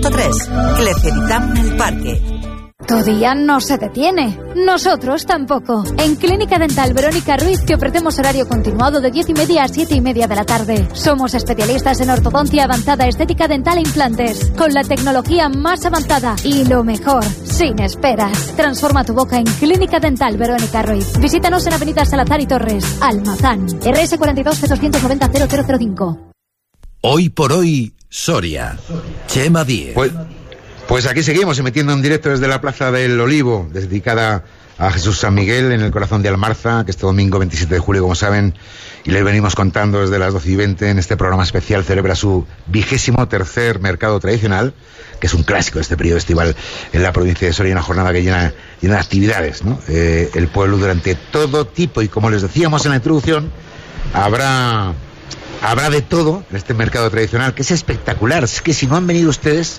103. Clerceritam El Parque. Tu día no se detiene. Nosotros tampoco. En Clínica Dental Verónica Ruiz te ofrecemos horario continuado de 10:30 a 7:30 de la tarde. Somos especialistas en ortodoncia avanzada, estética dental e implantes. Con la tecnología más avanzada y lo mejor, sin esperas. Transforma tu boca en Clínica Dental Verónica Ruiz. Visítanos en Avenida Salazar y Torres, Almazán. RS 42 290 0005. Hoy por hoy, Soria. Chema Díez. Pues aquí seguimos emitiendo en directo desde la Plaza del Olivo, dedicada a Jesús San Miguel, en el corazón de Almarza, que este domingo 27 de julio, como saben, y les venimos contando desde las 12:20 en este programa especial, celebra su 23º mercado tradicional, que es un clásico de este periodo estival en la provincia de Soria, una jornada que llena de actividades, ¿no? El pueblo durante todo tipo, y como les decíamos en la introducción, habrá de todo en este mercado tradicional, que es espectacular. Es que si no han venido ustedes,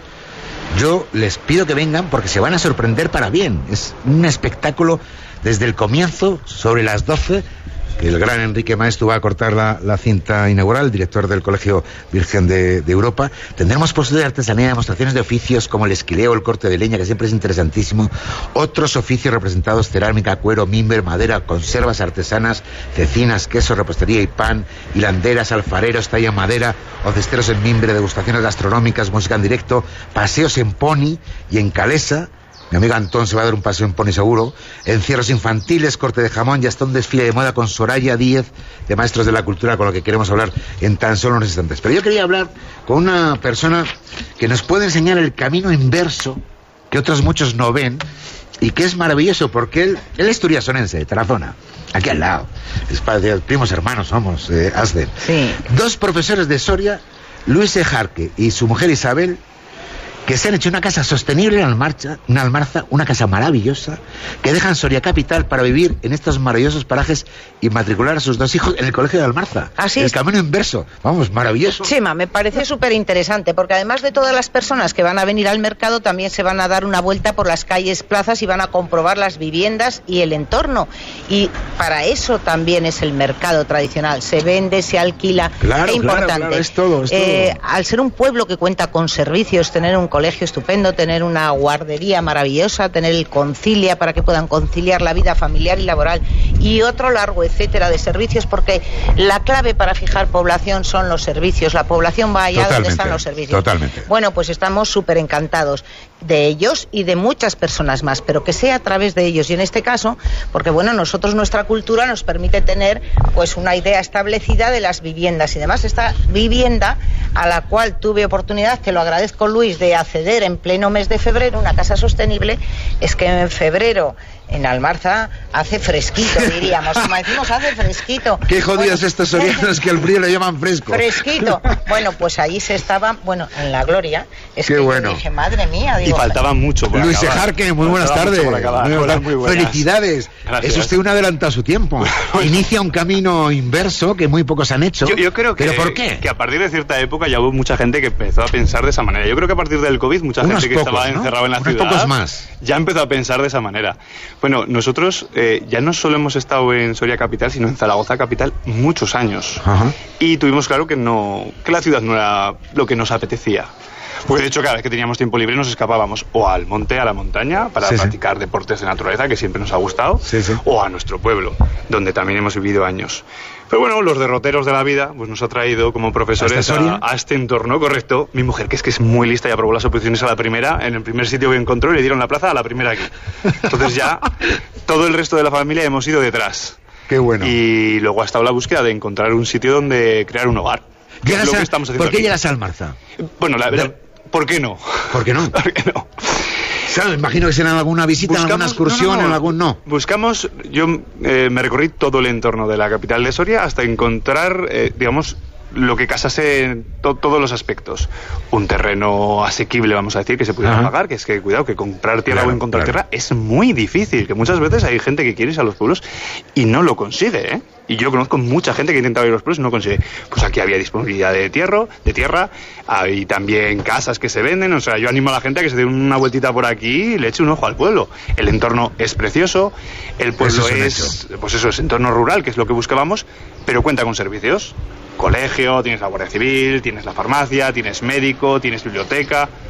yo les pido que vengan porque se van a sorprender para bien. Es un espectáculo desde el comienzo, sobre las 12, que el gran Enrique Maestu va a cortar la cinta inaugural, director del Colegio Virgen de Europa. Tendremos puestos de artesanía, demostraciones de oficios como el esquileo, el corte de leña, que siempre es interesantísimo. Otros oficios representados: cerámica, cuero, mimbre, madera, conservas artesanas, cecinas, queso, repostería y pan, hilanderas, alfareros, talla en madera, o cesteros en mimbre, degustaciones gastronómicas, música en directo, paseos en pony y en calesa. Mi amigo Antón se va a dar un paseo en pony seguro. Encierros infantiles, corte de jamón y hasta un desfile de moda con Soraya Díez, de Maestros de la Cultura, con lo que queremos hablar en tan solo unos instantes. Pero yo quería hablar con una persona que nos puede enseñar el camino inverso, que otros muchos no ven, y que es maravilloso, porque él es turiasonense, de Tarazona, aquí al lado. Primos hermanos somos, Asden. Sí. Dos profesores de Soria, Luis Ejarque y su mujer Isabel, que se han hecho una casa sostenible en Almarza, una casa maravillosa, que dejan Soria capital para vivir en estos maravillosos parajes y matricular a sus dos hijos en el colegio de Almarza. Así el es. camino inverso, vamos, maravilloso. Chema, me parece súper interesante, porque además de todas las personas que van a venir al mercado, también se van a dar una vuelta por las calles, plazas, y van a comprobar las viviendas y el entorno. Y para eso también es el mercado tradicional. Se vende, se alquila. Claro, Qué importante. claro, es todo. Al ser un pueblo que cuenta con servicios, tener un colegio estupendo, tener una guardería maravillosa, tener el Concilia para que puedan conciliar la vida familiar y laboral, y otro largo etcétera de servicios, porque la clave para fijar población son los servicios. La población va allá donde están los servicios. Totalmente. Bueno, pues estamos súper encantados de ellos y de muchas personas más, pero que sea a través de ellos. Y en este caso, porque bueno, nosotros, nuestra cultura nos permite tener pues una idea establecida de las viviendas y demás. Esta vivienda, a la cual tuve oportunidad, que lo agradezco, Luis, de acceder en pleno mes de febrero, una casa sostenible, es que en febrero en Almarza hace fresquito, diríamos. Como decimos, hace fresquito. Qué jodidos estos sorianos que al frío lo llaman fresco. Fresquito. Bueno, pues allí se estaba, en la gloria. Es Qué que bueno. yo dije, madre mía. Digo, y faltaba mucho por Luis acabar. Ejarque, muy buenas tardes. Muy buenas. Felicidades. Gracias. Es usted un adelantado a su tiempo. Inicia un camino inverso que muy pocos han hecho. Yo creo que, ¿Pero por qué? Que a partir de cierta época ya hubo mucha gente que empezó a pensar de esa manera. Yo creo que a partir del COVID mucha Unos gente que pocos, estaba ¿no? encerrada en la Unos ciudad pocos más. ya empezó a pensar de esa manera. Bueno, nosotros ya no solo hemos estado en Soria capital, sino en Zaragoza capital muchos años. Ajá. Y tuvimos claro que la ciudad no era lo que nos apetecía. Porque de hecho cada vez que teníamos tiempo libre nos escapábamos o al monte, a la montaña, para practicar deportes de naturaleza, que siempre nos ha gustado, o a nuestro pueblo, donde también hemos vivido años. Pero bueno, los derroteros de la vida pues nos ha traído como profesores a este entorno, correcto. Mi mujer, que es muy lista, y aprobó las oposiciones a la primera, en el primer sitio que encontró, y le dieron la plaza a la primera aquí. Entonces ya todo el resto de la familia hemos ido detrás. Qué bueno. Y luego ha estado la búsqueda de encontrar un sitio donde crear un hogar. Es lo que estamos haciendo. ¿Por qué aquí. llegas a Almarza? Bueno, la verdad, ¿por qué no? ¿Por qué no? ¿Por qué no? ¿Sabes? Imagino que será en alguna visita, en alguna excursión, en algún... No. Buscamos, yo me recorrí todo el entorno de la capital de Soria hasta encontrar, digamos, lo que casase todos los aspectos. Un terreno asequible, vamos a decir, que se pudiera pagar, que es que, cuidado, que comprar tierra o encontrar tierra es muy difícil, que muchas veces hay gente que quiere irse a los pueblos y no lo consigue, ¿eh? Y yo conozco mucha gente que intenta ir a los pueblos y no consigue. Pues aquí había disponibilidad de tierra, hay también casas que se venden, o sea, yo animo a la gente a que se dé una vueltita por aquí y le eche un ojo al pueblo. El entorno es precioso, el pueblo es entorno rural, que es lo que buscábamos, pero cuenta con servicios. Colegio, tienes la Guardia Civil, tienes la farmacia, tienes médico, tienes biblioteca.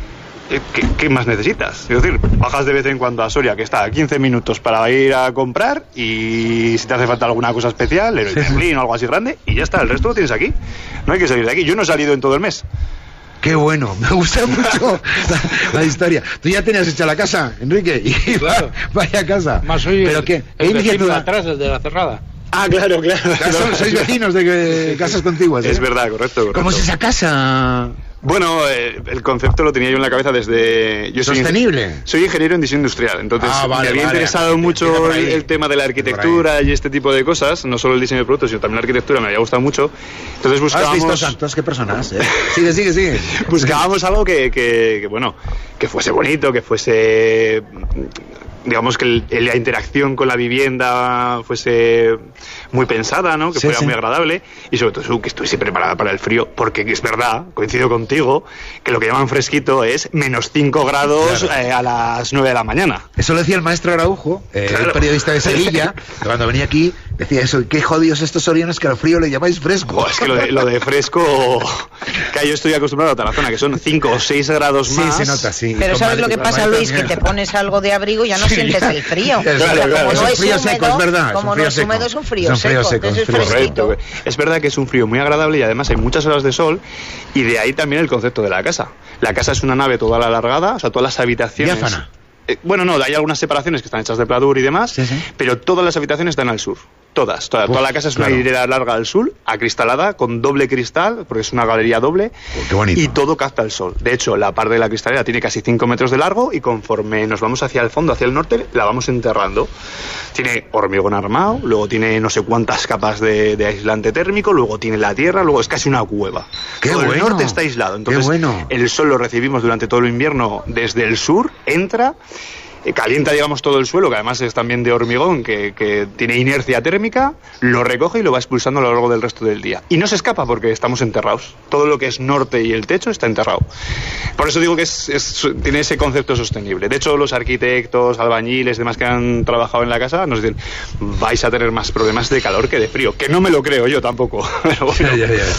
¿qué más necesitas? Es decir, bajas de vez en cuando a Soria, que está a 15 minutos para ir a comprar, y si te hace falta alguna cosa especial, Leroy Merlin o algo así grande, y ya está, el resto lo tienes aquí. No hay que salir de aquí. Yo no he salido en todo el mes. Qué bueno, me gusta mucho la historia. Tú ya tenías hecha la casa, Enrique, y claro. Vaya casa. Más soy ¿Pero qué? el vecino de atrás, el de la cerrada. Ah, claro. Sois vecinos de casas contiguas, ¿eh? Es verdad, correcto. ¿Cómo es esa casa? Bueno, el concepto lo tenía yo en la cabeza desde... ¿Sostenible? Soy ingeniero en diseño industrial, entonces vale, me había interesado mucho el tema de la arquitectura y este tipo de cosas, no solo el diseño de productos, sino también la arquitectura, me había gustado mucho. Entonces buscábamos... ¿Has visto tantos? ¿Qué personas? Sigue. Buscábamos algo que fuese bonito, que fuese... digamos que la interacción con la vivienda fuese muy pensada, ¿no? Que fuera muy agradable, y sobre todo que estuviese preparada para el frío, porque es verdad, coincido contigo, que lo que llaman fresquito es -5 grados a las 9 de la mañana. Eso lo decía el maestro Araujo, el periodista de Sevilla, que cuando venía aquí decía eso: qué jodidos estos sorianos que al frío le llamáis fresco. Es que lo de fresco, que yo estoy acostumbrado a Tarazona, que son 5 o 6 grados más. Sí, se nota, sí. Pero ¿sabes lo que pasa, Luis? Que te pones algo de abrigo y ya no sientes el frío. Claro. Como no es frío seco, es verdad. Como no es húmedo, es un frío seco. Entonces es fresquito. Es verdad que es un frío muy agradable, y además hay muchas horas de sol, y de ahí también el concepto de la casa. La casa es una nave toda alargada, o sea, todas las habitaciones... Diáfana. Bueno, no, hay algunas separaciones que están hechas de pladur y demás, pero todas las habitaciones están al sur. Toda la casa es una hilera larga al sur, acristalada, con doble cristal, porque es una galería doble, qué bonito. Y todo capta el sol. De hecho, la parte de la cristalera tiene casi 5 metros de largo, y conforme nos vamos hacia el fondo, hacia el norte, la vamos enterrando. Tiene hormigón armado, luego tiene no sé cuántas capas de aislante térmico, luego tiene la tierra, luego es casi una cueva. El norte está aislado, entonces el sol lo recibimos durante todo el invierno desde el sur, entra... calienta, digamos, todo el suelo, que además es también de hormigón, que tiene inercia térmica, lo recoge y lo va expulsando a lo largo del resto del día. Y no se escapa porque estamos enterrados. Todo lo que es norte y el techo está enterrado. Por eso digo que tiene ese concepto sostenible. De hecho, los arquitectos, albañiles, demás que han trabajado en la casa, nos dicen: vais a tener más problemas de calor que de frío. Que no me lo creo yo tampoco. Pero bueno.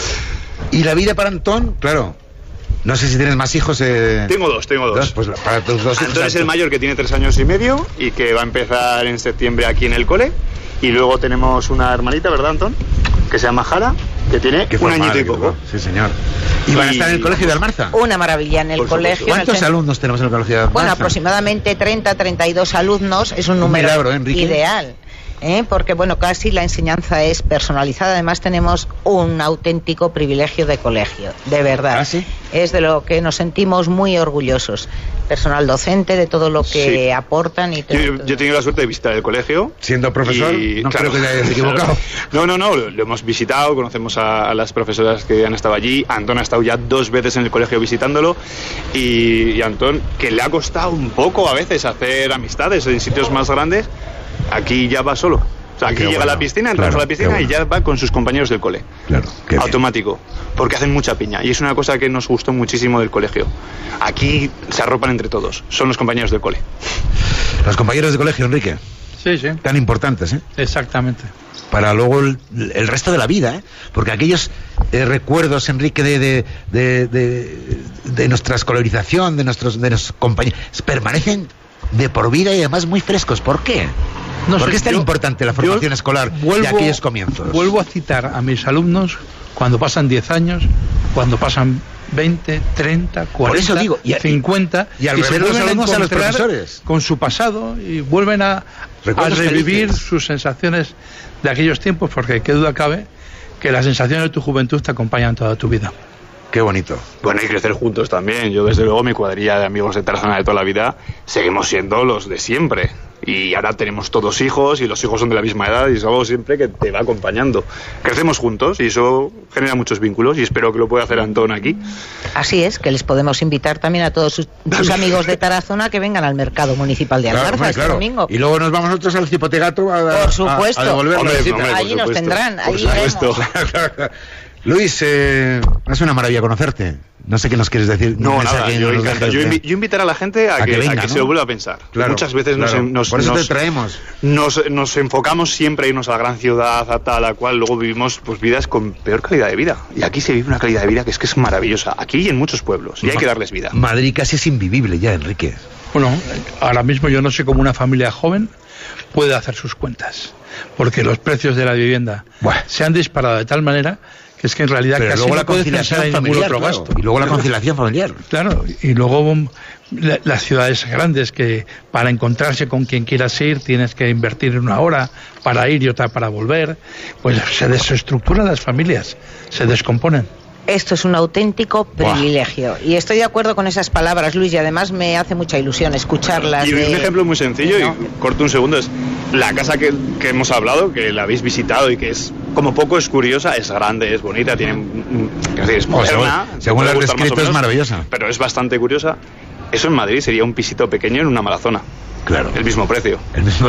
¿Y la vida para Antón? Claro. No sé si tienes más hijos. Tengo dos. Pues para tus dos. Antón es el mayor, que tiene 3 años y medio y que va a empezar en septiembre aquí en el cole. Y luego tenemos una hermanita, ¿verdad, Antón? Que se llama Jara, que tiene un añito y poco. Sí, señor. ¿Y van a estar en el colegio de Almarza? Una maravilla en el colegio. ¿Cuántos alumnos tenemos en el colegio de Almarza? Bueno, aproximadamente 32 alumnos. Es un número ideal. Porque bueno, casi la enseñanza es personalizada. Además tenemos un auténtico privilegio de colegio, de verdad. ¿Sí? Es de lo que nos sentimos muy orgullosos. Personal docente, de todo lo que aportan y todo. Yo he tenido la suerte de visitar el colegio. Siendo profesor, no creo que te hayas equivocado. No, lo hemos visitado, conocemos a las profesoras que han estado allí. Antón ha estado ya 2 veces en el colegio visitándolo, y Antón, que le ha costado un poco a veces hacer amistades en sitios más grandes, aquí ya va solo. O sea, aquí llega a la piscina, entra a la piscina y ya va con sus compañeros del cole. Claro. Automático. Porque hacen mucha piña. Y es una cosa que nos gustó muchísimo del colegio. Aquí se arropan entre todos. Son los compañeros del cole. Los compañeros de colegio, Enrique. Sí. Tan importantes, ¿eh? Exactamente. Para luego el resto de la vida, ¿eh? Porque aquellos recuerdos, Enrique, de nuestra escolarización, de nuestros compañeros, permanecen de por vida y además muy frescos. ¿Por qué? ¿Por qué es tan importante la formación escolar de aquellos comienzos? Vuelvo a citar a mis alumnos cuando pasan 10 años, cuando pasan 20, 30, 40, por eso digo, 50, y al revés, los alumnos a los profesores con su pasado, y vuelven a revivir sus sensaciones de aquellos tiempos, porque qué duda cabe que las sensaciones de tu juventud te acompañan toda tu vida. Qué bonito. Bueno, y crecer juntos también. Yo, desde luego, mi cuadrilla de amigos de Tarazona de toda la vida seguimos siendo los de siempre. Y ahora tenemos todos hijos, y los hijos son de la misma edad, y es algo siempre que te va acompañando. Crecemos juntos y eso genera muchos vínculos, y espero que lo pueda hacer Antón aquí. Así es, que les podemos invitar también a todos sus amigos de Tarazona que vengan al mercado municipal de Almarza este domingo. Y luego nos vamos nosotros al Cipotegato por supuesto. A devolver la visita. Allí nos tendrán, allí veremos. Luis, es una maravilla conocerte. No sé qué nos quieres decir. No, nada, yo invitar a la gente a que venga, se lo vuelva a pensar. Claro, muchas veces por eso te traemos. Nos enfocamos siempre a irnos a la gran ciudad, a tal, a cual, luego vivimos pues vidas con peor calidad de vida. Y aquí se vive una calidad de vida que es maravillosa. Aquí y en muchos pueblos. Y hay que darles vida. Madrid casi es invivible ya, Enrique. Bueno, ahora mismo yo no sé cómo una familia joven puede hacer sus cuentas. Porque los precios de la vivienda se han disparado de tal manera que es que en realidad pero casi luego no la puedes conciliación pensar en ningún otro gasto. Y luego la conciliación familiar. Claro, y luego las ciudades grandes que para encontrarse con quien quieras ir tienes que invertir una hora para ir y otra para volver, pues se desestructuran las familias, se descomponen. Esto es un auténtico privilegio. Y estoy de acuerdo con esas palabras, Luis, y además me hace mucha ilusión escucharlas. Y un ejemplo muy sencillo, y corto un segundo, es la casa que hemos hablado, que la habéis visitado y que es, como poco, es curiosa, es grande, es bonita, es moderna. Según lo has descrito, es maravillosa. Pero es bastante curiosa. Eso en Madrid sería un pisito pequeño en una mala zona. Claro. El mismo precio.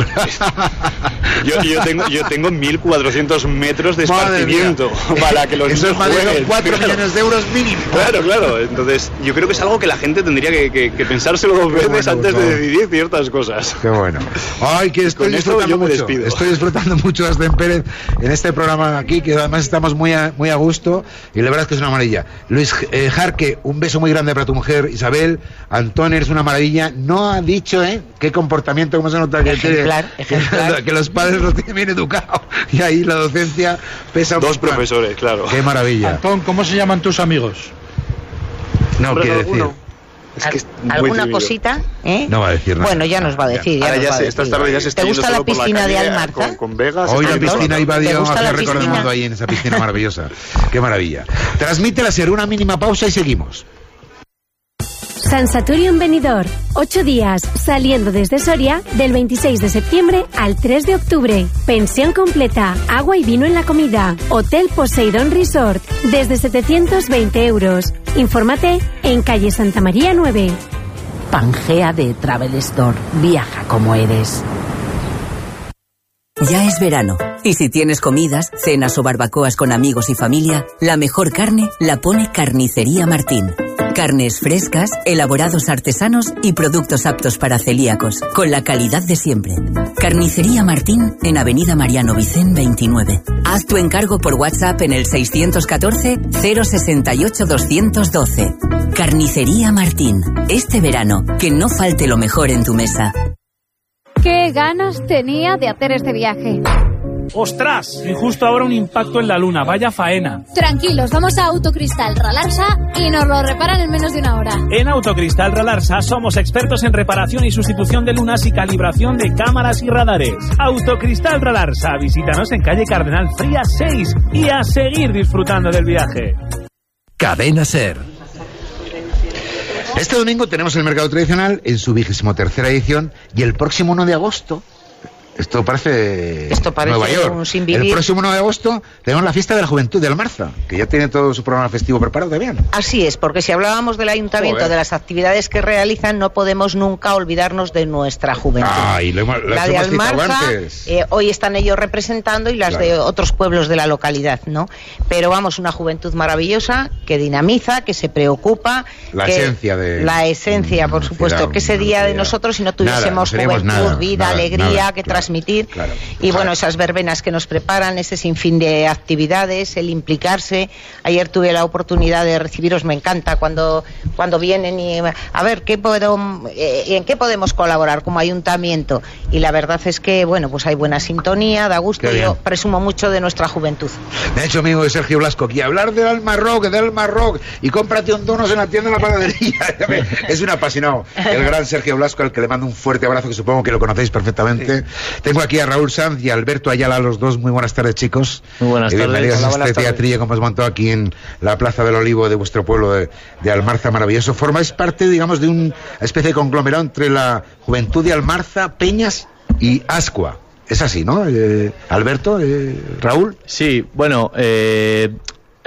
yo tengo 1.400 metros de esparcimiento para que los niños jueguen. 4 millones de euros mínimo. Claro. Entonces, yo creo que es algo que la gente tendría que pensárselo dos veces antes de decidir ciertas cosas. Qué bueno. Ay, que estoy disfrutando mucho. Estoy disfrutando mucho de Aston Pérez en este programa aquí, que además estamos muy a gusto, y la verdad es que es una maravilla. Luis Jarque, un beso muy grande para tu mujer, Isabel. Antonio, eres una maravilla. No ha dicho, qué comportamiento, cómo se nota que ejemplar. Que los padres los tienen bien educados, y ahí la docencia pesa. Dos profesores, claro. Qué maravilla. Antón, ¿cómo se llaman tus amigos? No quiere decir. ¿Alguna cosita? No va a decir nada. Bueno, ya nos va a decir. Estas tardes ya se está. ¿Te gusta la piscina de Almarza? Con Vegas. Hoy la piscina iba a hacer récord del mundo ahí en esa piscina maravillosa. Qué maravilla. Transmite la SER, una mínima pausa y seguimos. San Saturium Benidorm, 8 días, saliendo desde Soria, del 26 de septiembre al 3 de octubre. Pensión completa, agua y vino en la comida. Hotel Poseidon Resort, desde 720 euros. Infórmate en calle Santa María 9. Pangea de Travel Store. Viaja como eres. Ya es verano, y si tienes comidas, cenas o barbacoas con amigos y familia, la mejor carne la pone Carnicería Martín. Carnes frescas, elaborados artesanos y productos aptos para celíacos, con la calidad de siempre. Carnicería Martín, en Avenida Mariano Vicén 29. Haz tu encargo por WhatsApp en el 614-068-212. Carnicería Martín. Este verano, que no falte lo mejor en tu mesa. ¡Qué ganas tenía de hacer este viaje! ¡Ostras! Y justo ahora un impacto en la luna, vaya faena. Tranquilos, vamos a Autocristal Ralarsa y nos lo reparan en menos de una hora. En Autocristal Ralarsa somos expertos en reparación y sustitución de lunas y calibración de cámaras y radares. Autocristal Ralarsa, visítanos en calle Cardenal Fría 6 y a seguir disfrutando del viaje. Cadena SER. Este domingo tenemos el Mercado Tradicional en su 23ª edición, y el próximo 1 de agosto... Esto parece Nueva York. Un sin vivir. El próximo 9 de agosto tenemos la fiesta de la juventud de Almarza, que ya tiene todo su programa festivo preparado también. Así es, porque si hablábamos del ayuntamiento, de las actividades que realizan, no podemos nunca olvidarnos de nuestra juventud. La de Almarza, hoy están ellos representando, y las de otros pueblos de la localidad, ¿no? Pero vamos, una juventud maravillosa que dinamiza, que se preocupa. La esencia, por supuesto, que ese día de nosotros, si no tuviésemos juventud, vida, alegría, que transmitir. Y bueno, esas verbenas que nos preparan, ese sinfín de actividades, el implicarse. Ayer tuve la oportunidad de recibiros, me encanta cuando vienen y a ver en qué podemos colaborar como ayuntamiento. Y la verdad es que, bueno, pues hay buena sintonía, da gusto. Yo presumo mucho de nuestra juventud. Me ha hecho amigo de Sergio Blasco aquí, hablar del Almarrock, y cómprate un donos en la tienda de la panadería. Es un apasionado. El gran Sergio Blasco, al que le mando un fuerte abrazo, que supongo que lo conocéis perfectamente. Tengo aquí a Raúl Sanz y a Alberto Ayala, los dos. Muy buenas tardes, chicos. Muy buenas tardes. Bienvenidos a este teatrillo que hemos montado aquí en la Plaza del Olivo de vuestro pueblo de Almarza maravilloso. Formáis parte, digamos, de una especie de conglomerado entre la juventud de Almarza, Peñas y Ascua. Es así, ¿no? Alberto, Raúl. Sí, bueno,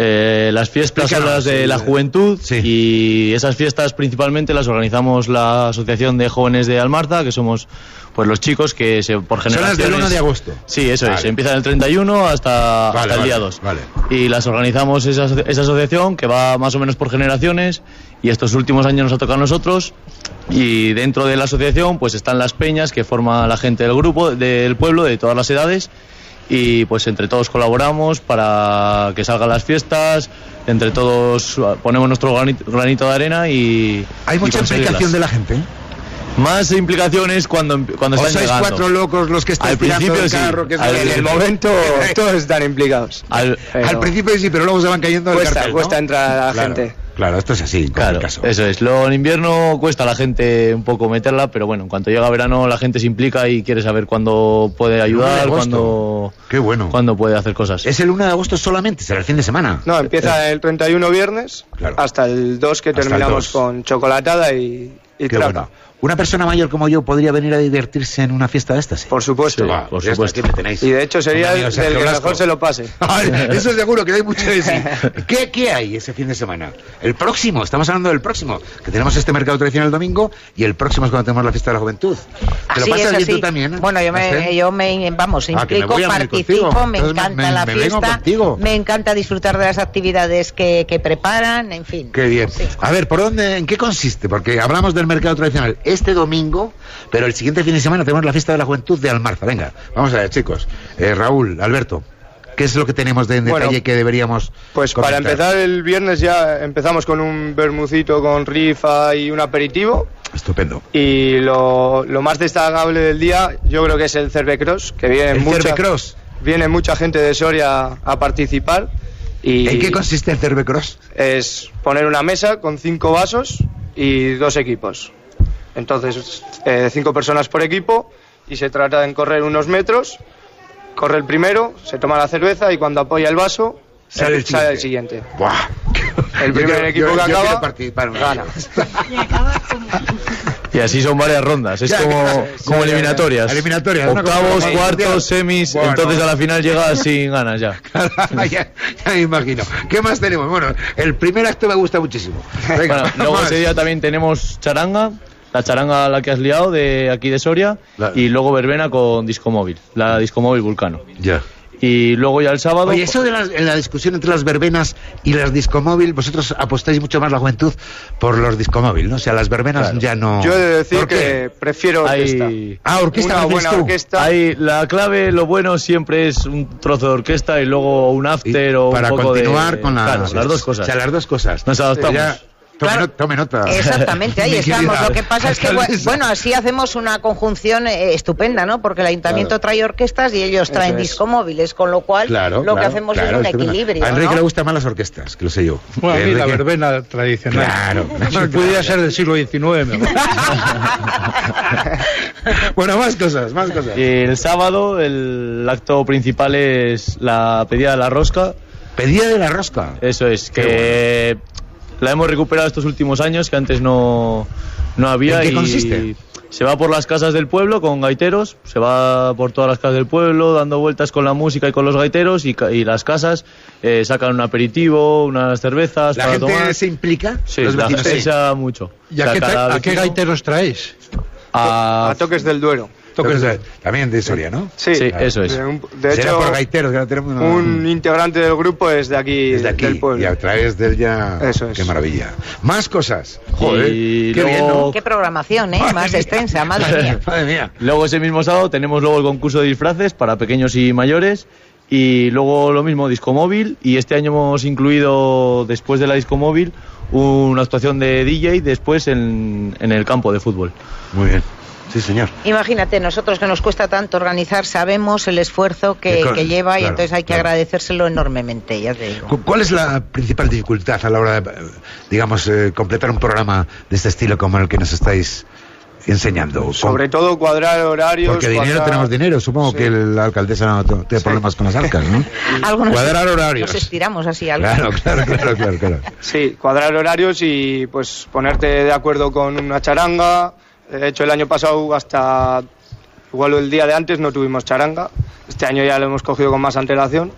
Las fiestas son las de la juventud, y esas fiestas principalmente las organizamos la Asociación de Jóvenes de Almarza, que somos pues los chicos que por generaciones... Son las del 1 de agosto. Sí, eso es. Empiezan el 31 hasta el día 2. Vale. Y las organizamos esa asociación, que va más o menos por generaciones, y estos últimos años nos ha tocado a nosotros. Y dentro de la asociación pues están las peñas que forma la gente del grupo, del pueblo, de todas las edades, y pues entre todos colaboramos para que salgan las fiestas, entre todos ponemos nuestro granito de arena y... ¿Hay mucha implicación de la gente? Más implicaciones cuando se sois llegando. 4 locos los que estáis tirando el carro, que en el momento todos están implicados. Al principio sí, pero luego se van cayendo del cartel, ¿no? Cuesta entrar a la gente. Claro, esto es así, claro, caso. Eso es. Luego en invierno cuesta a la gente un poco meterla, pero bueno, en cuanto llega verano la gente se implica y quiere saber cuándo puede ayudar, cuándo puede hacer cosas. ¿Es el 1 de agosto solamente? ¿Será el fin de semana? No, empieza el 31 viernes, hasta el 2 que terminamos con chocolatada y trapa. Bueno. ¿Una persona mayor como yo podría venir a divertirse en una fiesta de estas? Por supuesto. Sí, por supuesto. Aquí me tenéis. Y de hecho sería el que mejor se lo pase. Eso seguro, que hay mucho de sí. ¿Qué hay ese fin de semana? El próximo, estamos hablando del próximo, que tenemos este mercado tradicional el domingo, y el próximo es cuando tenemos la fiesta de la juventud. ¿Te lo pasas bien tú también? Bueno, yo me implico, participo, me encanta la fiesta, me encanta disfrutar de las actividades que preparan, en fin. Qué bien. Sí. A ver, ¿en qué consiste? Porque hablamos del mercado tradicional este domingo, pero el siguiente fin de semana tenemos la fiesta de la juventud de Almarza. Venga, vamos a ver, chicos. Raúl, Alberto, ¿qué es lo que tenemos de detalle que deberíamos pues comentar? Para empezar el viernes ya empezamos con un vermucito con rifa y un aperitivo. Estupendo. Y lo más destacable del día yo creo que es el Cervecross, que viene mucha gente de Soria a participar. Y ¿en qué consiste el Cervecross? Es poner una mesa con 5 vasos y 2 equipos. Entonces, 5 personas por equipo, y se trata de correr unos metros. Corre el primero, se toma la cerveza, y cuando apoya el vaso sale el siguiente. ¡Buah! El primer equipo que acaba gana. Y así son varias rondas, es como eliminatorias. Octavos, cuartos, semis, entonces a la final llegas sin ganas ya. ya me imagino. ¿Qué más tenemos? Bueno, el primer acto me gusta muchísimo. Venga, luego ese día también tenemos charanga. La charanga la que has liado de aquí de Soria, y luego verbena con discomóvil, la discomóvil Vulcano. Ya. Y luego ya el sábado... Oye, eso de la discusión entre las verbenas y las discomóvil, vosotros apostáis mucho más la juventud por los discomóvil, ¿no? O sea, las verbenas ya no... Yo he de decir que prefiero orquesta. Orquesta. Una buena orquesta. La clave, lo bueno siempre es un trozo de orquesta y luego un after o para un poco continuar con las dos cosas. O sea, las dos cosas. Nos adaptamos. Tome nota. Exactamente, ahí estamos. Lo que pasa es que, bueno, así hacemos una conjunción estupenda, ¿no? Porque el ayuntamiento trae orquestas y ellos traen discomóviles, con lo cual lo que hacemos es un equilibrio. A Enrique le gustan más las orquestas, que lo sé yo. Bueno, a mí la verbena tradicional. Claro. Si pudiera ser del siglo XIX, mejor. Bueno, más cosas. Y el sábado, el acto principal es la pedida de la rosca. ¿Pedida de la rosca? Eso es, que... La hemos recuperado estos últimos años, que antes no había. ¿En qué consiste? Se va por las casas del pueblo con gaiteros, se va por todas las casas del pueblo dando vueltas con la música y con los gaiteros, y las casas sacan un aperitivo, unas cervezas para tomar. ¿La gente se implica? Sí, la gente se echa mucho. ¿Y a qué gaiteros traéis? A Toques del Duero. También de Soria, ¿no? Sí, eso es. De hecho, por gaiteros, que tenemos un integrante del grupo es de aquí, del pueblo. Y a través de él ya... Eso es. Qué maravilla. Más cosas. Joder, qué luego... bien, ¿no? Qué programación, más extensa, madre mía. Madre mía. Luego ese mismo sábado tenemos el concurso de disfraces para pequeños y mayores, y luego lo mismo, discomóvil, y este año hemos incluido, después de la discomóvil, una actuación de DJ después en el campo de fútbol. Muy bien. Sí, señor. Imagínate, nosotros que nos cuesta tanto organizar, sabemos el esfuerzo que lleva, y entonces hay que agradecérselo enormemente, ya te digo. ¿Cuál es la principal dificultad a la hora de, digamos, completar un programa de este estilo como el que nos estáis enseñando? Sobre todo cuadrar horarios. Porque dinero tenemos dinero, supongo que la alcaldesa no tiene problemas con las arcas, ¿no? Cuadrar horarios. Nos estiramos así algo. Claro. Sí, cuadrar horarios y pues ponerte de acuerdo con una charanga. De hecho, el año pasado igual el día de antes no tuvimos charanga. Este año ya lo hemos cogido con más antelación.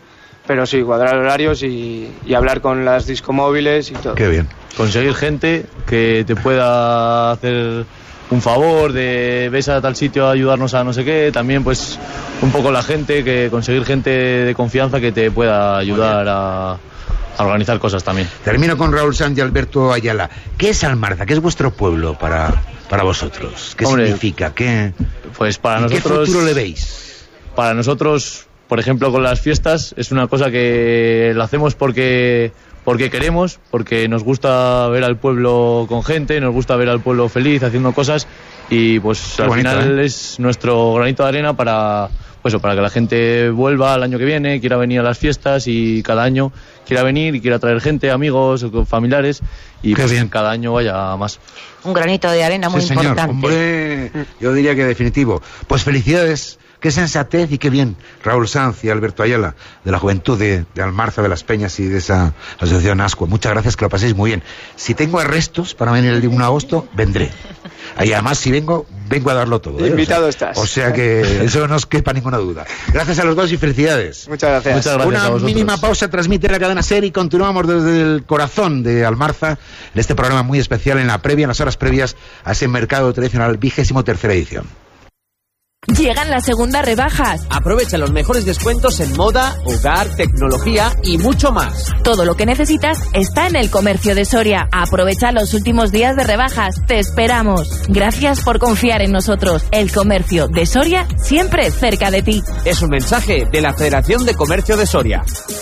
Pero sí, cuadrar horarios y hablar con las discomóviles y todo. Qué bien. Conseguir gente que te pueda hacer un favor de ves a tal sitio a ayudarnos a no sé qué, también pues un poco la gente, que conseguir gente de confianza que te pueda ayudar a organizar cosas también. Termino con Raúl Sanz y Alberto Ayala. ¿Qué es Almarza? ¿Qué es vuestro pueblo para vosotros? ¿Qué significa? Pues para nosotros, ¿qué futuro le veis? Para nosotros, por ejemplo, con las fiestas, es una cosa que la hacemos porque queremos, porque nos gusta ver al pueblo con gente, nos gusta ver al pueblo feliz haciendo cosas, y pues al final es nuestro granito de arena para que la gente vuelva el año que viene, quiera venir a las fiestas y cada año quiera venir y quiera traer gente, amigos, familiares, y pues cada año vaya más. Un granito de arena muy importante. Señor, hombre, yo diría que definitivo. Pues felicidades. Qué sensatez y qué bien, Raúl Sanz y Alberto Ayala, de la juventud de Almarza de las Peñas y de esa asociación Ascua. Muchas gracias, que lo paséis muy bien. Si tengo arrestos para venir el 1 de agosto, vendré. Y además, si vengo a darlo todo. Invitado estás. O sea que eso no os quepa ninguna duda. Gracias a los dos y felicidades. Muchas gracias. Muchas gracias a Una vosotros. mínima pausa transmite la cadena SER y continuamos desde el corazón de Almarza en este programa muy especial, en las horas previas a ese mercado tradicional 23ª edición. Llegan las segundas rebajas. Aprovecha los mejores descuentos en moda, hogar, tecnología y mucho más. Todo lo que necesitas está en el Comercio de Soria. Aprovecha los últimos días de rebajas. Te esperamos. Gracias por confiar en nosotros. El Comercio de Soria, siempre cerca de ti. Es un mensaje de la Federación de Comercio de Soria.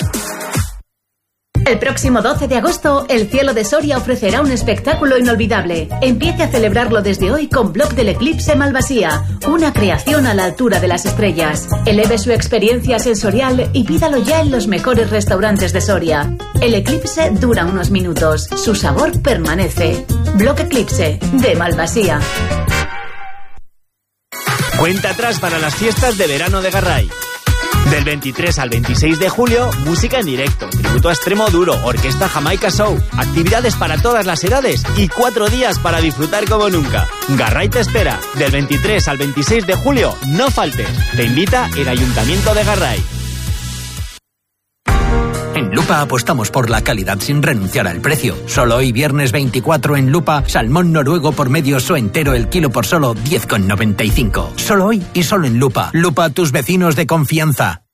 El próximo 12 de agosto, el Cielo de Soria ofrecerá un espectáculo inolvidable. Empiece a celebrarlo desde hoy con Bloc del Eclipse Malvasía, una creación a la altura de las estrellas. Eleve su experiencia sensorial y pídalo ya en los mejores restaurantes de Soria. El eclipse dura unos minutos, su sabor permanece. Bloc Eclipse, de Malvasía. Cuenta atrás para las fiestas de verano de Garray. Del 23 al 26 de julio, música en directo, tributo a Extremo Duro, Orquesta Jamaica Show, actividades para todas las edades y 4 días para disfrutar como nunca. Garray te espera. Del 23 al 26 de julio, no faltes. Te invita el Ayuntamiento de Garray. En Lupa apostamos por la calidad sin renunciar al precio. Solo hoy, viernes 24, en Lupa, salmón noruego por medio o entero el kilo por solo 10,95. Solo hoy y solo en Lupa. Lupa, tus vecinos de confianza.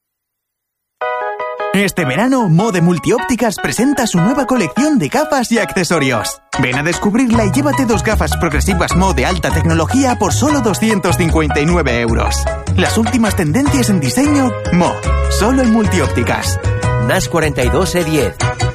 Este verano, Mode Multiópticas presenta su nueva colección de gafas y accesorios. Ven a descubrirla y llévate 2 gafas progresivas Mo de alta tecnología por solo 259 euros. Las últimas tendencias en diseño, Mo. Solo en Multiópticas. NAS 42E10.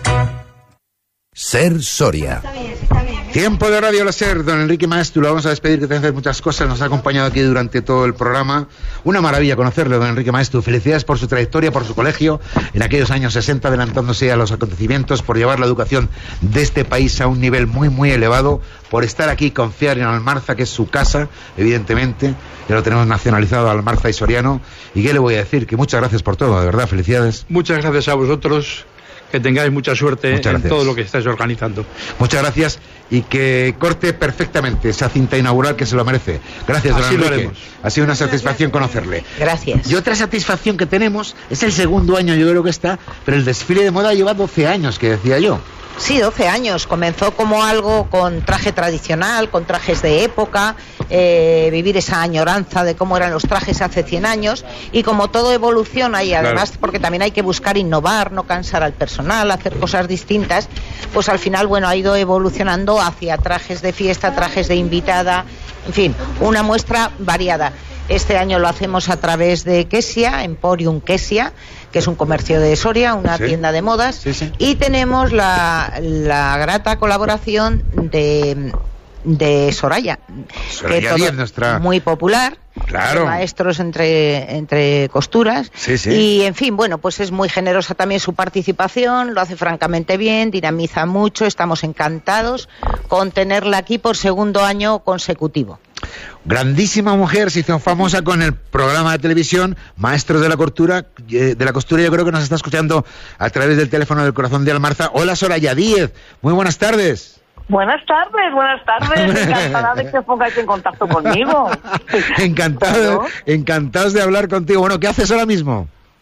SER Soria. Tiempo de Radio La SER, don Enrique Maeztu, lo vamos a despedir, que te hace muchas cosas, nos ha acompañado aquí durante todo el programa. Una maravilla conocerle, don Enrique Maeztu. Felicidades por su trayectoria, por su colegio, en aquellos años 60, adelantándose a los acontecimientos, por llevar la educación de este país a un nivel muy, muy elevado, por estar aquí y confiar en Almarza, que es su casa, evidentemente, ya lo tenemos nacionalizado, Almarza y Soriano. ¿Y qué le voy a decir? Que muchas gracias por todo, de verdad, felicidades. Muchas gracias a vosotros. Que tengáis mucha suerte en todo lo que estáis organizando. Muchas gracias y que corte perfectamente esa cinta inaugural, que se lo merece. Gracias, don Enrique. Lo haremos. Ha sido una satisfacción conocerle. Gracias. Y otra satisfacción que tenemos es el segundo año, yo creo que está, pero el desfile de moda lleva 12 años, que decía yo. Sí, 12 años. Comenzó como algo con traje tradicional, con trajes de época, vivir esa añoranza de cómo eran los trajes hace 100 años, y como todo evoluciona, y además porque también hay que buscar innovar, no cansar al personal, hacer cosas distintas, pues al final, bueno, ha ido evolucionando hacia trajes de fiesta, trajes de invitada, en fin, una muestra variada. Este año lo hacemos a través de Quesia, Emporium Quesia, que es un comercio de Soria, una tienda de modas, y tenemos la grata colaboración de Soraya, que todo, nuestra... muy popular, claro, maestros entre costuras, y en fin, bueno, pues es muy generosa también su participación, lo hace francamente bien, dinamiza mucho, estamos encantados con tenerla aquí por segundo año consecutivo. Grandísima mujer, se hizo famosa con el programa de televisión Maestros de la Costura. Yo creo que nos está escuchando a través del teléfono del corazón de Almarza. Hola, Soraya Díez, muy buenas tardes. Buenas tardes. Encantada de que os pongáis en contacto conmigo. Encantados de hablar contigo. Bueno, ¿qué haces ahora mismo?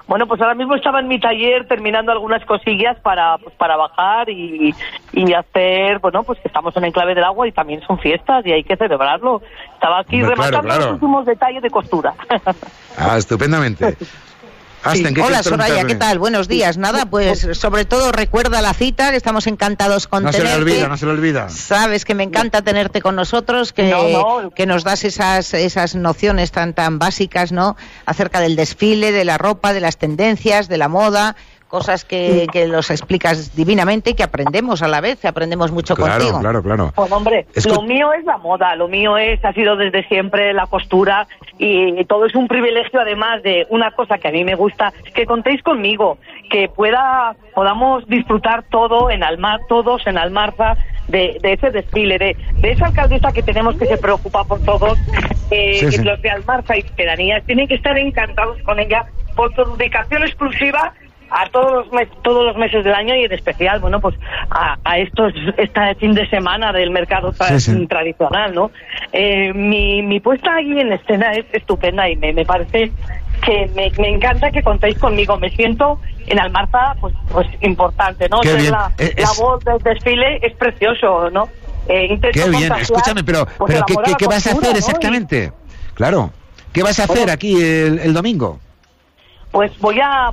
Bueno, pues ahora mismo estaba en mi taller terminando algunas cosillas para bajar y hacer, bueno, pues que estamos en Enclave del Agua y también son fiestas y hay que celebrarlo. Estaba aquí rematando los últimos detalles de costura. Ah, estupendamente. Sí. Hola Soraya, ¿qué tal? Buenos días. Nada, pues sobre todo recuerda la cita, que estamos encantados con tenerte. No se le olvida. Sabes que me encanta tenerte con nosotros, que nos das esas nociones tan básicas, ¿no? Acerca del desfile, de la ropa, de las tendencias, de la moda, cosas que los explicas divinamente y que aprendemos a la vez, aprendemos mucho contigo. Claro. Pues hombre, lo mío es la moda, ha sido desde siempre la costura y todo es un privilegio, además de una cosa que a mí me gusta, que contéis conmigo, que podamos disfrutar todos en Almarza de ese desfile, de esa alcaldesa que tenemos que se preocupa por todos, que los de Almarza y pedanías tienen que estar encantados con ella por su dedicación exclusiva a todos los meses del año y en especial, bueno, pues a este fin de semana del mercado tradicional, ¿no? Mi puesta ahí en escena es estupenda y me parece que me encanta que contéis conmigo. Me siento en Almarza, pues importante, ¿no? La voz del desfile es precioso, ¿no? Qué bien, escúchame, pero ¿qué vas a hacer exactamente? Claro, ¿qué vas a hacer aquí el domingo? Pues voy a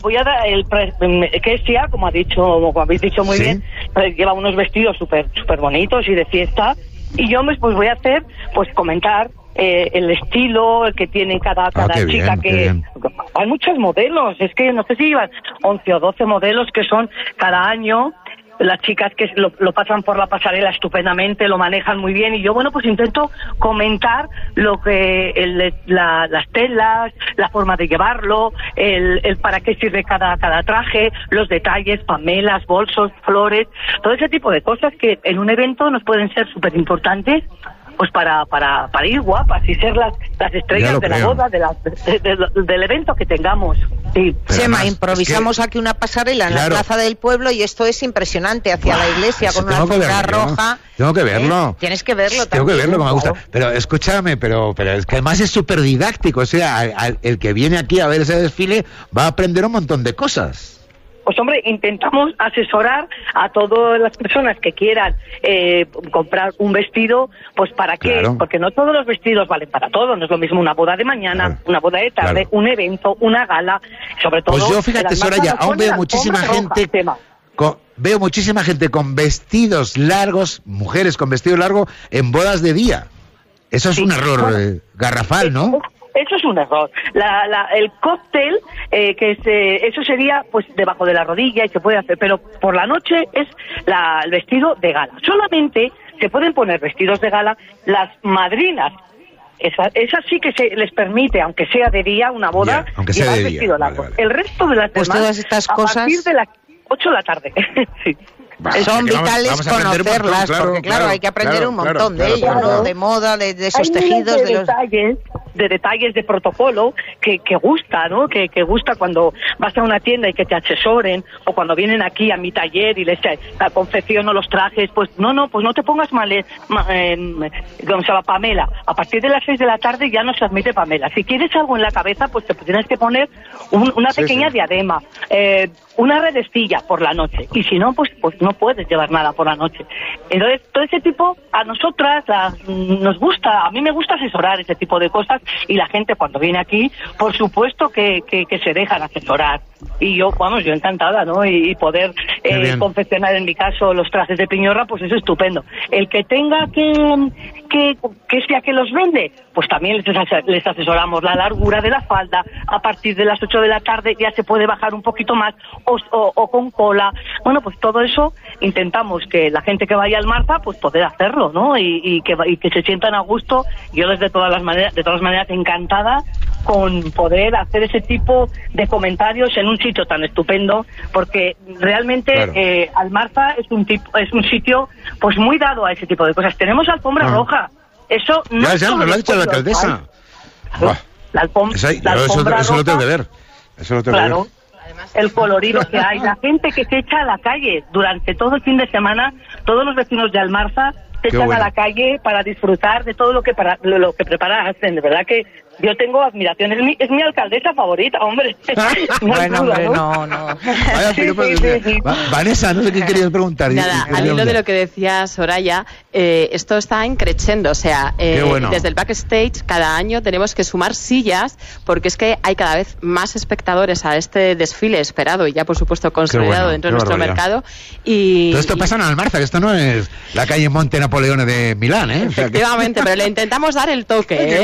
Kessia, como habéis dicho muy bien, lleva unos vestidos súper bonitos y de fiesta, y yo pues voy a hacer, pues comentar el estilo que tiene cada chica, hay muchos modelos, es que no sé si llevan 11 o 12 modelos que son cada año. Las chicas que lo pasan por la pasarela estupendamente, lo manejan muy bien, y yo, bueno, pues intento comentar lo que las telas, la forma de llevarlo, el para qué sirve cada traje, los detalles, pamelas, bolsos, flores, todo ese tipo de cosas que en un evento nos pueden ser súper importantes, pues para ir guapas y ser las estrellas de la boda, del evento que tengamos. Sí. Chema, improvisamos aquí una pasarela en la plaza del pueblo y esto es impresionante, hacia la iglesia con una alfombra roja. Tengo que verlo. Tienes que verlo también. Tengo que verlo, como me gusta. Pero escúchame, pero es que además es súper didáctico, o sea, el que viene aquí a ver ese desfile va a aprender un montón de cosas. Pues hombre, intentamos asesorar a todas las personas que quieran comprar un vestido, pues ¿para qué? Claro. Porque no todos los vestidos valen para todo, no es lo mismo una boda de mañana, una boda de tarde, un evento, una gala, sobre todo... Pues yo, fíjate, Soraya, aún veo muchísima gente... Veo muchísima gente con vestidos largos, mujeres con vestido largo, en bodas de día. Eso es un error garrafal, ¿no? Eso es un error. El cóctel, eso sería pues debajo de la rodilla y se puede hacer, pero por la noche es el vestido de gala. Solamente se pueden poner vestidos de gala las madrinas. Esas sí que se les permite, aunque sea de día, una boda, llevar vestido largo. Vale. El resto de las demás, todas estas cosas... a partir de las 8 de la tarde. Sí. Son vitales conocerlas, porque claro, hay que aprender un montón de ello, ¿no? De moda, de esos tejidos, de detalles de protocolo que gusta, ¿no? Que gusta cuando vas a una tienda y que te asesoren, o cuando vienen aquí a mi taller y les confecciono los trajes, pues no te pongas ¿cómo se llama? Pamela. A partir de las 6 de la tarde ya no se admite Pamela. Si quieres algo en la cabeza, pues te tienes que poner una pequeña diadema, una redecilla por la noche, y si no, pues no puedes llevar nada por la noche. Entonces, todo ese tipo, a nosotras nos gusta, a mí me gusta asesorar ese tipo de cosas, y la gente cuando viene aquí, por supuesto que se dejan asesorar. Y yo encantada, ¿no? Y poder confeccionar, en mi caso, los trajes de piñorra, pues eso es estupendo. El que tenga que sea que los vende, pues también les asesoramos la largura de la falda. A partir de las 8 de la tarde ya se puede bajar un poquito más, o con cola. Bueno, pues todo eso intentamos que la gente que vaya al Almarza, pues poder hacerlo, ¿no? Y que se sientan a gusto. Yo de todas maneras encantada con poder hacer ese tipo de comentarios en un sitio tan estupendo, porque realmente Almarza es un sitio pues muy dado a ese tipo de cosas. Tenemos alfombra roja. Eso no ya nos lo ha dicho la alcaldesa. La alfombra eso lo tengo que ver. Eso lo tengo que ver. El colorido que hay, la gente que se echa a la calle durante todo el fin de semana, todos los vecinos de Almarza te echan a la calle para disfrutar de todo lo que preparas. De verdad que yo tengo admiración. Es mi alcaldesa favorita, hombre. Bueno, hombre, no. Vanessa, no sé qué querías preguntar. Nada, al hilo de lo que decía Soraya, esto está increciendo, o sea, desde el backstage cada año tenemos que sumar sillas, porque es que hay cada vez más espectadores a este desfile esperado y ya por supuesto consolidado dentro de nuestro mercado. Y todo esto pasa en Almarza, que esto no es la calle Monte Napoleone de Milán, ¿eh? Efectivamente, pero le intentamos dar el toque,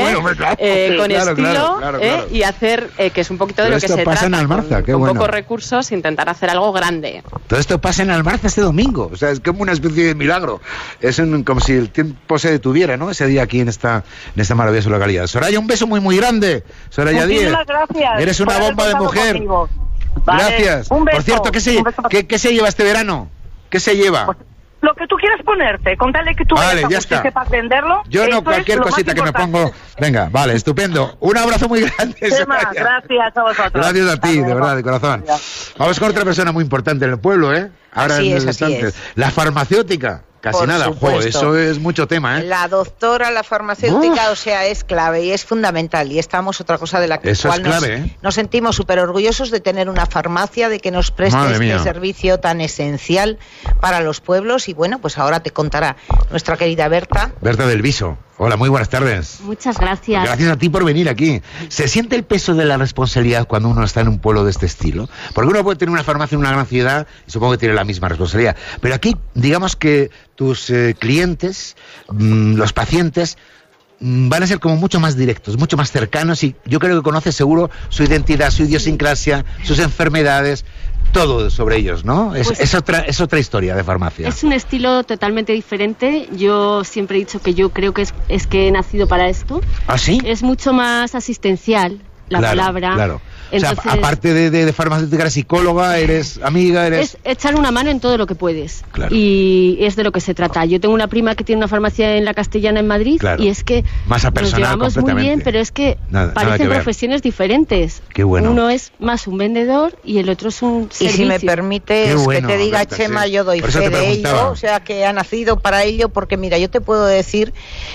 con estilo, y hacer que es un poquito de todo lo que se pasa trata, en Almarza, con pocos recursos, intentar hacer algo grande. Todo esto pasa en Almarza este domingo, o sea, es como una especie de milagro. Es como si el tiempo se detuviera, ¿no? Ese día aquí en esta maravillosa localidad. Soraya, un beso muy grande. Soraya Díez. Gracias. Eres una bomba de mujer. Vale, gracias. Un beso. Por cierto, ¿qué se lleva este verano? ¿Qué se lleva? Pues, lo que tú quieras ponerte, con tal de que tú sepas venderlo. Yo no, cualquier cosita que me pongo. Venga, vale, estupendo. Un abrazo muy grande. Gracias a vosotros. Gracias a ti, de verdad, de corazón. Vamos con otra persona muy importante en el pueblo, ¿eh? Ahora así en es, así es. La farmacéutica. Casi Por nada, supuesto. Eso es mucho tema, ¿eh? La doctora, la farmacéutica, o sea, es clave y es fundamental. Y estamos otra cosa de la que eso es clave, nos sentimos súper orgullosos de tener una farmacia, de que nos preste este servicio tan esencial para los pueblos. Y bueno, pues ahora te contará nuestra querida Berta. Berta del Viso. Hola, muy buenas tardes. Muchas gracias. Gracias a ti por venir aquí. ¿Se siente el peso de la responsabilidad cuando uno está en un pueblo de este estilo? Porque uno puede tener una farmacia en una gran ciudad y supongo que tiene la misma responsabilidad. Pero aquí, digamos que tus clientes, los pacientes, van a ser como mucho más directos, mucho más cercanos, y yo creo que conoces seguro su identidad, su idiosincrasia, sus enfermedades, todo sobre ellos, ¿no? Es otra historia de farmacia. Es un estilo totalmente diferente. Yo siempre he dicho que yo creo que es que he nacido para esto. ¿Ah, sí? Es mucho más asistencial la palabra. Claro. Entonces, o sea, aparte de farmacéutica, eres psicóloga, eres amiga, Es echar una mano en todo lo que puedes. Claro. Y es de lo que se trata. Yo tengo una prima que tiene una farmacia en La Castellana, en Madrid, claro. y es que más nos llevamos muy bien, pero es que parecen profesiones diferentes. Qué bueno. Uno es más un vendedor y el otro es un servicio. Y si me permites que te diga, Berta, Chema, yo doy fe de ello, o sea, que ha nacido para ello, porque mira, yo te puedo decir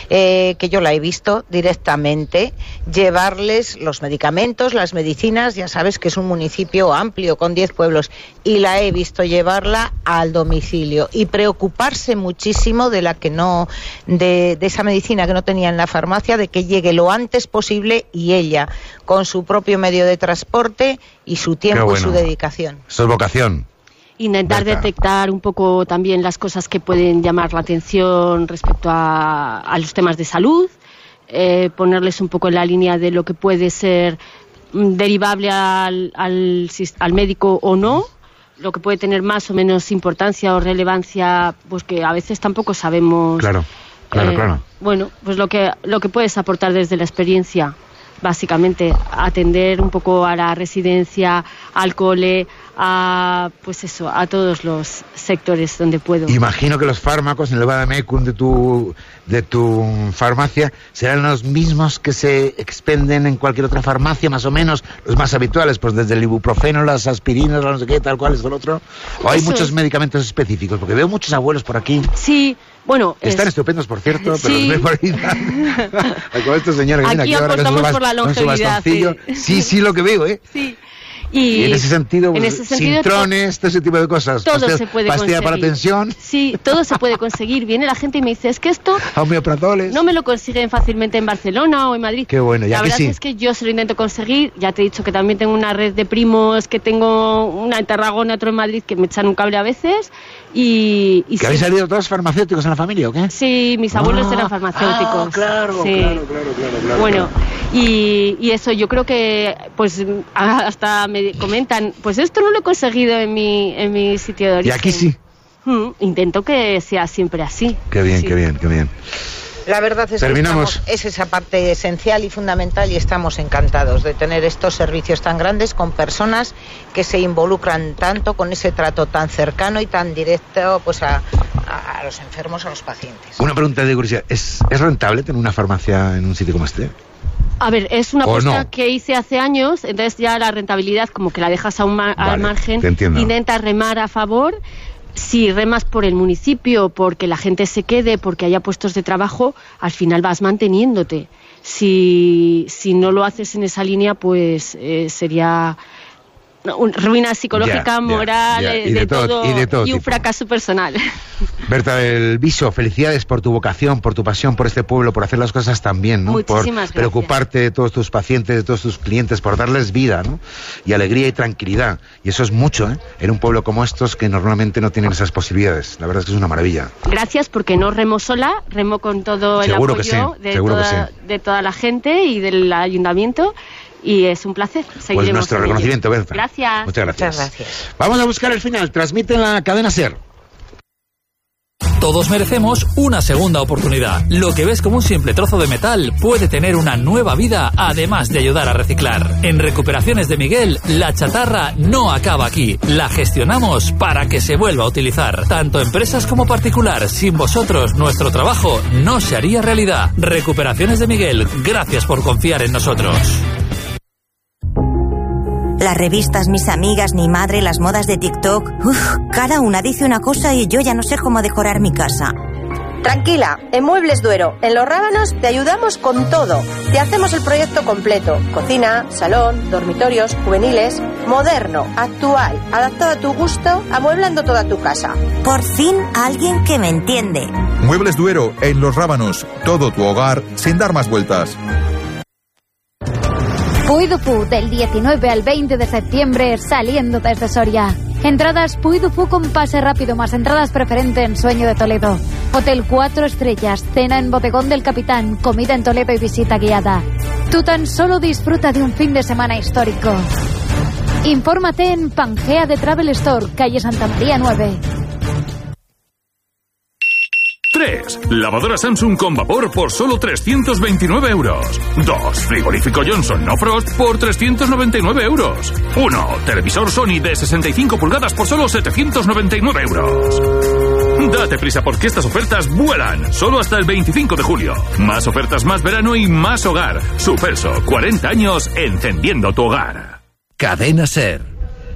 que yo la he visto directamente llevarles los medicamentos, las medicinas, ya sabes que es un municipio amplio con 10 pueblos, y la he visto llevarla al domicilio y preocuparse muchísimo de de esa medicina que no tenía en la farmacia, de que llegue lo antes posible, y ella con su propio medio de transporte y su tiempo y su dedicación. Eso es vocación. Intentar detectar un poco también las cosas que pueden llamar la atención respecto a los temas de salud, ponerles un poco en la línea de lo que puede ser derivable al médico o no, lo que puede tener más o menos importancia o relevancia, pues que a veces tampoco sabemos. Claro. Bueno, pues lo que puedes aportar desde la experiencia, básicamente atender un poco a la residencia, al cole, a todos los sectores donde puedo. Imagino que los fármacos en el Badamecum de tu farmacia serán los mismos que se expenden en cualquier otra farmacia, más o menos, los más habituales, pues desde el ibuprofeno, las aspirinas, no sé qué, tal cual, esto, lo otro. ¿O hay muchos medicamentos específicos? Porque veo muchos abuelos por aquí. Sí. Bueno, están estupendos, por cierto, pero los veo por ahí. Con estos señores que vienen aquí ahora con su bastoncillo. Sí, lo que veo, ¿eh? Sí. Y en ese sentido, sintrones, todo ese tipo de cosas. Todo se puede pastilla conseguir. Para tensión. Sí, todo se puede conseguir. Viene la gente y me dice, es que esto no me lo consiguen fácilmente en Barcelona o en Madrid. Qué bueno, ya la verdad es que yo se lo intento conseguir. Ya te he dicho que también tengo una red de primos, que tengo una en Tarragona, otro en Madrid, que me echan un cable a veces. ¿Que habéis salido todos farmacéuticos en la familia o qué? Sí, mis abuelos eran farmacéuticos. Claro. Bueno, y eso, yo creo que pues hasta me comentan, pues esto no lo he conseguido en mi sitio de origen. Y aquí sí. Intento que sea siempre así. Qué bien, sí. qué bien. La verdad es que es esa parte esencial y fundamental, y estamos encantados de tener estos servicios tan grandes con personas que se involucran tanto, con ese trato tan cercano y tan directo pues a los enfermos, a los pacientes. Una pregunta de curiosidad, ¿es rentable tener una farmacia en un sitio como este? A ver, es una apuesta que hice hace años, entonces ya la rentabilidad como que la dejas al margen, intentas remar a favor. si remas por el municipio, porque la gente se quede, porque haya puestos de trabajo, al final vas manteniéndote. Si no lo haces en esa línea, pues sería ruina psicológica, moral, de todo y un fracaso personal. Berta del Viso, felicidades por tu vocación, por tu pasión por este pueblo, por hacer las cosas tan bien, ¿no? Muchísimas por preocuparte de todos tus pacientes, de todos tus clientes, por darles vida, ¿no? Y alegría y tranquilidad. Y eso es mucho, ¿eh? En un pueblo como estos que normalmente no tienen esas posibilidades. La verdad es que es una maravilla. Gracias, porque no remo sola, remo con todo el apoyo de toda la gente y del ayuntamiento. Y es un placer. Pues nuestro reconocimiento, Berta. Gracias. Muchas gracias. Vamos a buscar el final. Transmite en la cadena SER. Todos merecemos una segunda oportunidad. Lo que ves como un simple trozo de metal puede tener una nueva vida, además de ayudar a reciclar. En Recuperaciones de Miguel, la chatarra no acaba aquí. La gestionamos para que se vuelva a utilizar. Tanto empresas como particular. Sin vosotros, nuestro trabajo no se haría realidad. Recuperaciones de Miguel, gracias por confiar en nosotros. Las revistas, mis amigas, mi madre, las modas de TikTok... cada una dice una cosa y yo ya no sé cómo decorar mi casa. Tranquila, en Muebles Duero, en Los Rábanos te ayudamos con todo. Te hacemos el proyecto completo. Cocina, salón, dormitorios, juveniles... Moderno, actual, adaptado a tu gusto, amueblando toda tu casa. Por fin alguien que me entiende. Muebles Duero, en Los Rábanos. Todo tu hogar sin dar más vueltas. Puy du Fou, del 19 al 20 de septiembre, saliendo desde Soria. Entradas Puy du Fou con pase rápido, más entradas preferente en Sueño de Toledo. Hotel 4 estrellas, cena en Bodegón del Capitán, comida en Toledo y visita guiada. Tú tan solo disfruta de un fin de semana histórico. Infórmate en Pangea de Travel Store, calle Santa María 9. 3. Lavadora Samsung con vapor por solo 329 euros. 2. Frigorífico Johnson No Frost por 399 euros. 1. Televisor Sony de 65 pulgadas por solo 799 euros. Date prisa porque estas ofertas vuelan. Solo hasta el 25 de julio. Más ofertas, más verano y más hogar. Superso, 40 años encendiendo tu hogar. Cadena SER.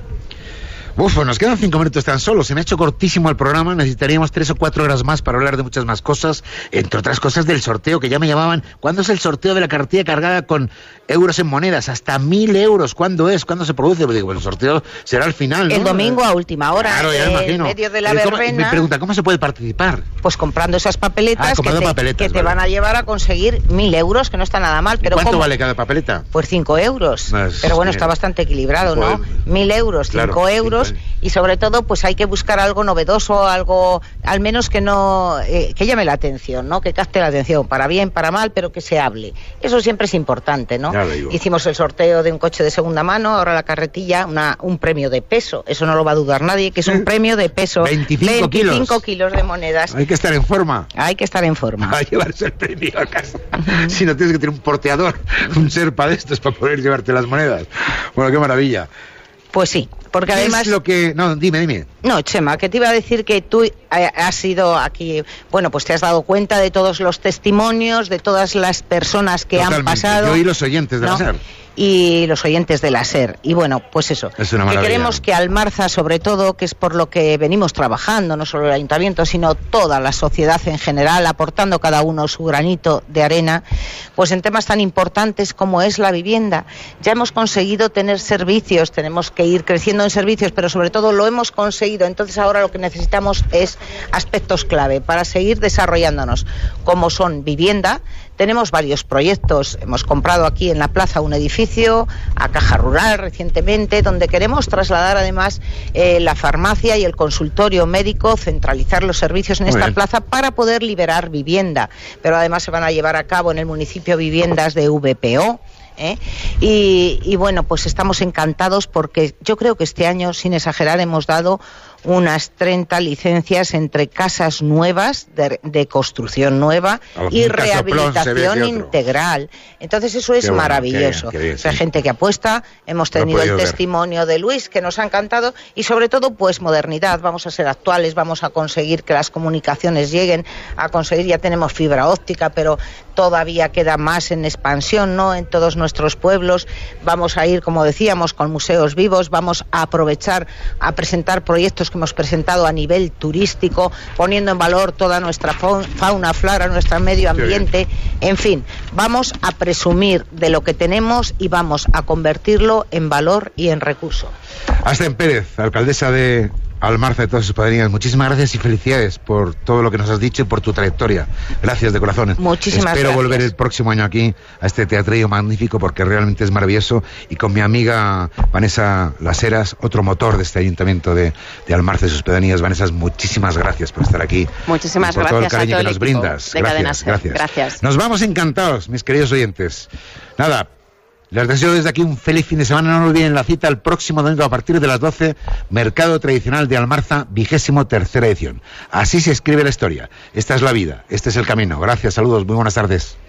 Uf, pues nos quedan 5 minutos tan solo. Se me ha hecho cortísimo el programa. Necesitaríamos 3 o 4 horas más para hablar de muchas más cosas. Entre otras cosas del sorteo, que ya me llamaban. ¿Cuándo es el sorteo de la cartilla cargada con euros en monedas? Hasta 1.000 euros. ¿Cuándo es? ¿Cuándo se produce? Pues digo, el sorteo será al final, ¿no? El domingo a última hora. Claro, ya me imagino. En medio de la verbena. Me pregunta, ¿cómo se puede participar? Pues comprando esas papeletas, que te vale. van a llevar a conseguir 1.000 euros, que no está nada mal. Pero ¿cuánto vale cada papeleta? Pues 5 euros. Pero bueno, está bastante equilibrado, ¿no? 1.000 euros, 5 euros. Y sobre todo, pues hay que buscar algo novedoso, algo al menos que no que llame la atención, ¿no? Que capte la atención, para bien, para mal, pero que se hable. Eso siempre es importante, ¿no? Hicimos el sorteo de un coche de segunda mano, ahora la carretilla, un premio de peso. Eso no lo va a dudar nadie, que es un premio de peso. 25 kilos de monedas. Hay que estar en forma. Hay que estar en forma. A llevarse el premio a casa. Si no, tienes que tener un porteador, un Sherpa de estos para poder llevarte las monedas. Bueno, qué maravilla. Pues sí, porque además... ¿Qué es lo que...? No, dime. No, Chema, que te iba a decir que tú has sido aquí... Bueno, pues te has dado cuenta de todos los testimonios, de todas las personas que han pasado... Yo y los oyentes de la SER. Y los oyentes de la SER. Y bueno, pues eso. Es una maravilla. Que queremos que Almarza, sobre todo, que es por lo que venimos trabajando, no solo el ayuntamiento, sino toda la sociedad en general, aportando cada uno su granito de arena, pues en temas tan importantes como es la vivienda. Ya hemos conseguido tener servicios, tenemos que ir creciendo en servicios, pero sobre todo lo hemos conseguido. Entonces ahora lo que necesitamos es aspectos clave para seguir desarrollándonos, como son vivienda. Tenemos varios proyectos. Hemos comprado aquí en la plaza un edificio a Caja Rural recientemente, donde queremos trasladar además la farmacia y el consultorio médico, centralizar los servicios en esta plaza para poder liberar vivienda. Pero además se van a llevar a cabo en el municipio viviendas de VPO. Y bueno, pues estamos encantados porque yo creo que este año, sin exagerar, hemos dado unas 30 licencias entre casas nuevas, de construcción nueva y rehabilitación integral. Entonces eso es maravilloso. Qué bien, sí. Hay gente que apuesta, hemos tenido el testimonio de Luis, que nos ha encantado, y sobre todo pues modernidad. Vamos a ser actuales, vamos a conseguir que las comunicaciones lleguen, a conseguir, ya tenemos fibra óptica, pero todavía queda más en expansión, ¿no? En todos nuestros pueblos vamos a ir, como decíamos, con museos vivos, vamos a aprovechar a presentar proyectos proyectos que hemos presentado a nivel turístico, poniendo en valor toda nuestra fauna, flora, nuestro medio ambiente, en fin, vamos a presumir de lo que tenemos y vamos a convertirlo en valor y en recurso. Asten Pérez, alcaldesa de Almarza, de todas sus pedanías, muchísimas gracias y felicidades por todo lo que nos has dicho y por tu trayectoria. Gracias de corazón. Muchísimas gracias. Espero volver el próximo año aquí a este teatrillo magnífico porque realmente es maravilloso, y con mi amiga Vanessa Las Heras, otro motor de este ayuntamiento de Almarza y sus pedanías. Vanessa, muchísimas gracias por estar aquí. Muchísimas por gracias todo el cariño a todo que el nos equipo brindas. de Cadena Ser. Gracias. Nos vamos encantados, mis queridos oyentes. Nada, les deseo desde aquí un feliz fin de semana. No olviden la cita el próximo domingo a partir de las 12, Mercado Tradicional de Almarza, 23ª edición. Así se escribe la historia. Esta es la vida, este es el camino. Gracias, saludos, muy buenas tardes.